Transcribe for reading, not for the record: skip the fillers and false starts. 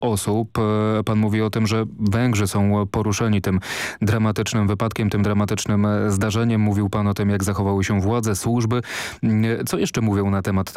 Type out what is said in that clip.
osób. Pan mówi o tym, że Węgrzy są poruszeni tym dramatycznym wypadkiem, tym dramatycznym zdarzeniem. Mówił pan o tym, jak zachowały się władze, służby. Co jeszcze mówią na temat